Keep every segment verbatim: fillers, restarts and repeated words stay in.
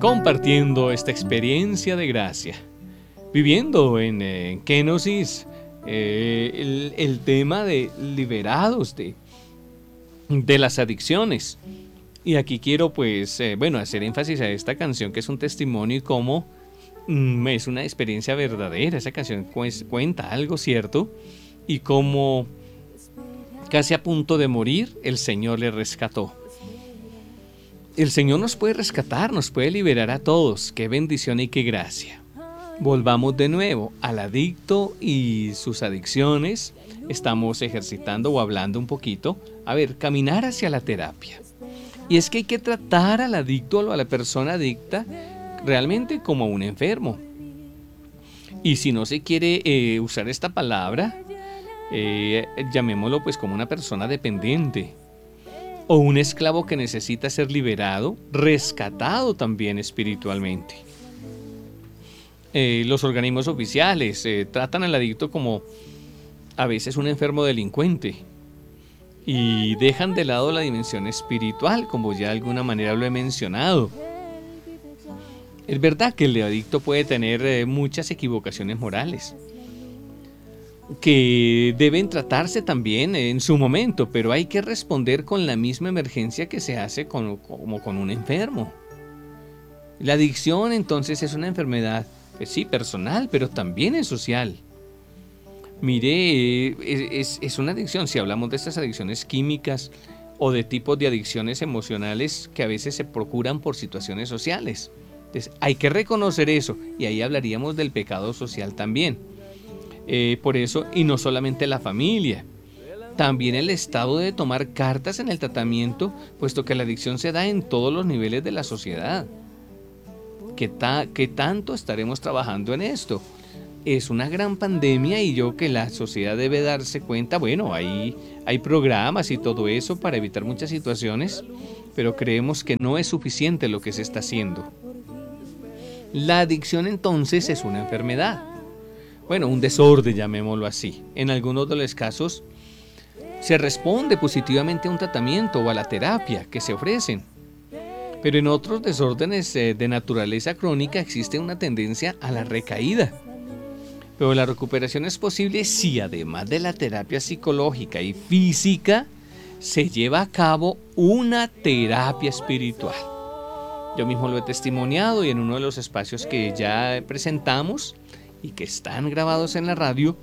compartiendo esta experiencia de gracia, viviendo en, en Kenosis eh, el, el tema de liberados de, de las adicciones. Y aquí quiero pues, eh, bueno, hacer énfasis a esta canción que es un testimonio y cómo mm, es una experiencia verdadera. Esa canción cu- cuenta algo cierto y cómo casi a punto de morir el Señor le rescató. El Señor nos puede rescatar, nos puede liberar a todos. Qué bendición y qué gracia. Volvamos de nuevo al adicto y sus adicciones. Estamos ejercitando o hablando un poquito. A ver, caminar hacia la terapia. Y es que hay que tratar al adicto o a la persona adicta realmente como un enfermo. Y si no se quiere eh, usar esta palabra, eh, llamémoslo pues como una persona dependiente. O un esclavo que necesita ser liberado, rescatado también espiritualmente. Eh, los organismos oficiales eh, tratan al adicto como a veces un enfermo delincuente y dejan de lado la dimensión espiritual, como ya de alguna manera lo he mencionado. Es verdad que el adicto puede tener eh, muchas equivocaciones morales, que deben tratarse también en su momento, pero hay que responder con la misma emergencia que se hace con, como con un enfermo. La adicción entonces es una enfermedad, pues sí, personal, pero también es social. Mire, es, es una adicción, si hablamos de estas adicciones químicas o de tipos de adicciones emocionales que a veces se procuran por situaciones sociales. Entonces hay que reconocer eso y ahí hablaríamos del pecado social también. Eh, por eso, y no solamente la familia, también el Estado debe tomar cartas en el tratamiento, puesto que la adicción se da en todos los niveles de la sociedad. ¿Qué, ta- qué tanto estaremos trabajando en esto? Es una gran pandemia y yo que la sociedad debe darse cuenta, bueno, hay, hay programas y todo eso para evitar muchas situaciones, pero creemos que no es suficiente lo que se está haciendo. La adicción entonces es una enfermedad. Bueno, un desorden, llamémoslo así. En algunos de los casos se responde positivamente a un tratamiento o a la terapia que se ofrecen. Pero en otros desórdenes eh, de naturaleza crónica existe una tendencia a la recaída. Pero la recuperación es posible si además de la terapia psicológica y física se lleva a cabo una terapia espiritual. Yo mismo lo he testimoniado y en uno de los espacios que ya presentamos y que están grabados en la radio,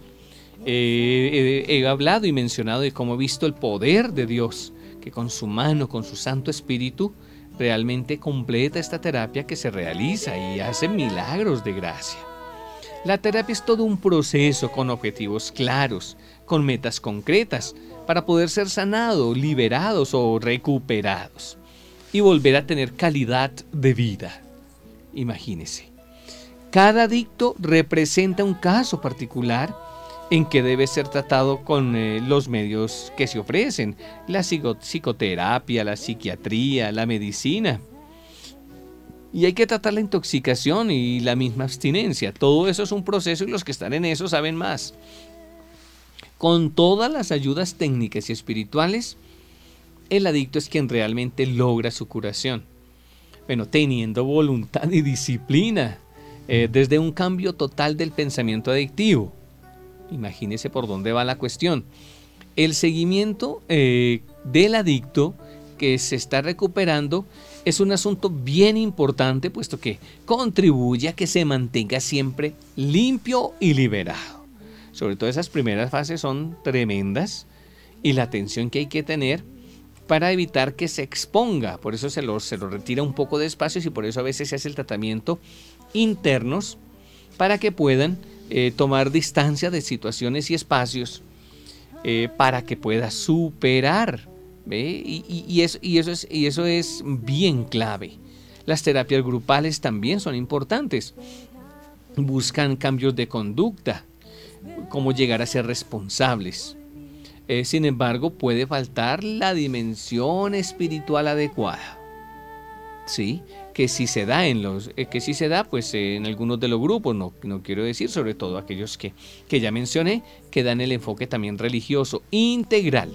eh, he, he hablado y mencionado de cómo he visto el poder de Dios, que con su mano, con su Santo Espíritu, realmente completa esta terapia que se realiza y hace milagros de gracia. La terapia es todo un proceso con objetivos claros, con metas concretas, para poder ser sanados, liberados o recuperados y volver a tener calidad de vida. Imagínese. Cada adicto representa un caso particular en que debe ser tratado con eh, los medios que se ofrecen, la psico- psicoterapia, la psiquiatría, la medicina. Y hay que tratar la intoxicación y la misma abstinencia. Todo eso es un proceso y los que están en eso saben más. Con todas las ayudas técnicas y espirituales, el adicto es quien realmente logra su curación. Bueno, teniendo voluntad y disciplina. Eh, desde un cambio total del pensamiento adictivo. Imagínese por dónde va la cuestión. El seguimiento eh, del adicto que se está recuperando es un asunto bien importante, puesto que contribuye a que se mantenga siempre limpio y liberado. Sobre todo esas primeras fases son tremendas y la atención que hay que tener para evitar que se exponga. Por eso se lo, se lo retira un poco de espacios y por eso a veces se hace el tratamiento internos para que puedan eh, tomar distancia de situaciones y espacios eh, para que pueda superar. ¿Ve? Y, y, y, eso, y, eso es, y eso es bien clave. Las terapias grupales también son importantes. Buscan cambios de conducta, cómo llegar a ser responsables. Eh, sin embargo, puede faltar la dimensión espiritual adecuada. ¿Sí? Que si se da en los, eh, que si se da, pues eh, en algunos de los grupos, no, no quiero decir, sobre todo aquellos que, que ya mencioné, que dan el enfoque también religioso, integral.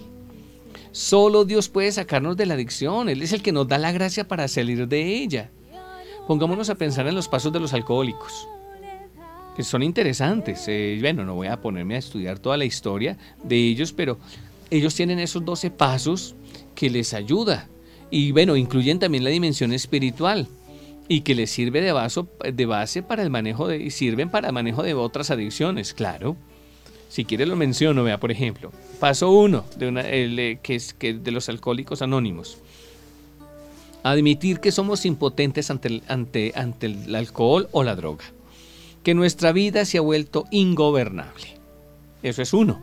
Solo Dios puede sacarnos de la adicción, Él es el que nos da la gracia para salir de ella. Pongámonos a pensar en los pasos de los alcohólicos, que son interesantes. Eh, bueno, no voy a ponerme a estudiar toda la historia de ellos, pero ellos tienen esos doce pasos que les ayuda. Y bueno, incluyen también la dimensión espiritual y que les sirve de, vaso, de base para el manejo de, y sirven para el manejo de otras adicciones, claro. Si quiere lo menciono, vea, por ejemplo, paso uno, de una, el, que es que de los alcohólicos anónimos. Admitir que somos impotentes ante el, ante, ante el alcohol o la droga. Que nuestra vida se ha vuelto ingobernable. Eso es uno.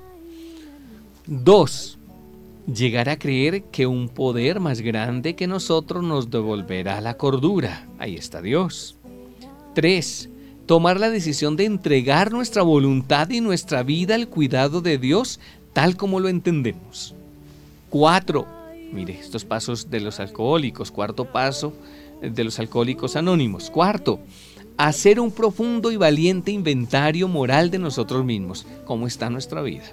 Dos, llegar a creer que un poder más grande que nosotros nos devolverá la cordura. Ahí está Dios. Tres, tomar la decisión de entregar nuestra voluntad y nuestra vida al cuidado de Dios, tal como lo entendemos. Cuatro, mire, estos pasos de los alcohólicos. Cuarto paso de los alcohólicos anónimos. Cuarto, hacer un profundo y valiente inventario moral de nosotros mismos. ¿Cómo está nuestra vida?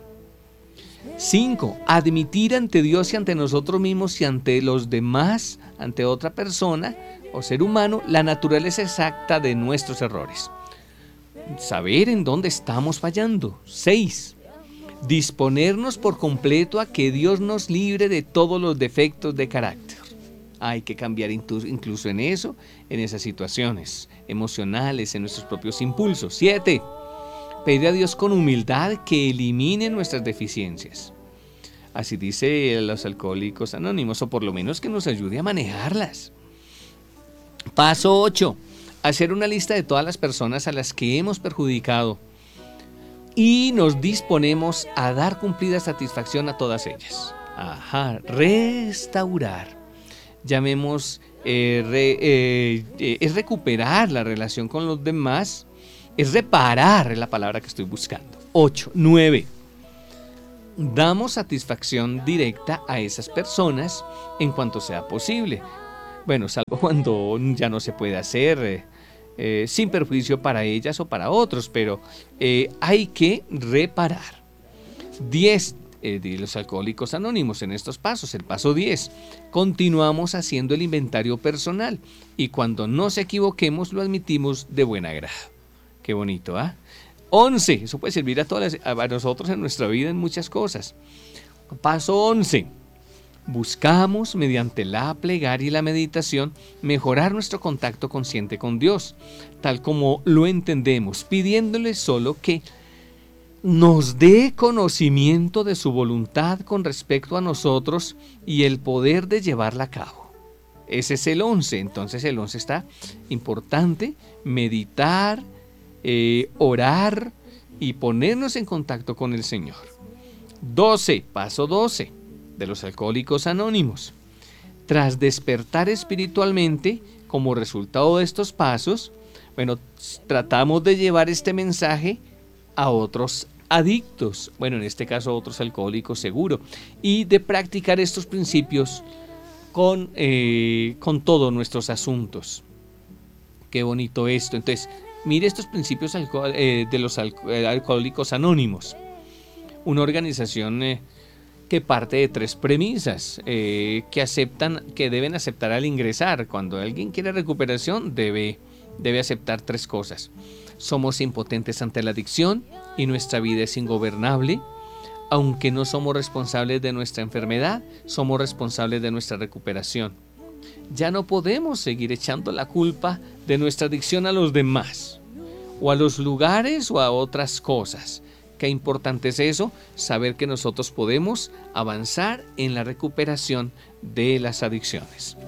Cinco, admitir ante Dios y ante nosotros mismos y ante los demás, ante otra persona o ser humano, la naturaleza exacta de nuestros errores. Saber en dónde estamos fallando. Seis, disponernos por completo a que Dios nos libre de todos los defectos de carácter. Hay que cambiar incluso en eso, en esas situaciones emocionales, en nuestros propios impulsos. Siete, pedir a Dios con humildad que elimine nuestras deficiencias. Así dice los alcohólicos anónimos, o por lo menos que nos ayude a manejarlas. Paso ocho, hacer una lista de todas las personas a las que hemos perjudicado y nos disponemos a dar cumplida satisfacción a todas ellas. Ajá, restaurar. Llamemos, eh, re, eh, eh, es recuperar la relación con los demás, es reparar, es la palabra que estoy buscando. Ocho, nueve. Damos satisfacción directa a esas personas en cuanto sea posible. Bueno, salvo cuando ya no se puede hacer, eh, eh, sin perjuicio para ellas o para otros, pero eh, hay que reparar. Diez. Eh, de los alcohólicos anónimos en estos pasos. El paso diez, continuamos haciendo el inventario personal y cuando nos equivoquemos lo admitimos de buen agrado. Qué bonito, ¿ah? ¿eh? once, eso puede servir a, todas las, a nosotros en nuestra vida en muchas cosas. Paso once, buscamos mediante la plegaria y la meditación mejorar nuestro contacto consciente con Dios, tal como lo entendemos, pidiéndole solo que nos dé conocimiento de su voluntad con respecto a nosotros y el poder de llevarla a cabo. Ese es el once. Entonces el once está importante, meditar, eh, orar y ponernos en contacto con el Señor. doce, paso doce de los alcohólicos anónimos. Tras despertar espiritualmente como resultado de estos pasos, bueno, tratamos de llevar este mensaje a otros adictos, bueno, en este caso a otros alcohólicos seguro, y de practicar estos principios con, eh, con todos nuestros asuntos. Qué bonito esto. Entonces, mire estos principios alco- eh, de los alco- eh, alcohólicos anónimos, una organización eh, que parte de tres premisas eh, que aceptan, que deben aceptar al ingresar. Cuando alguien quiere recuperación, debe, debe aceptar tres cosas. Somos impotentes ante la adicción y nuestra vida es ingobernable. Aunque no somos responsables de nuestra enfermedad, somos responsables de nuestra recuperación. Ya no podemos seguir echando la culpa de nuestra adicción a los demás, o a los lugares o a otras cosas. Qué importante es eso, saber que nosotros podemos avanzar en la recuperación de las adicciones.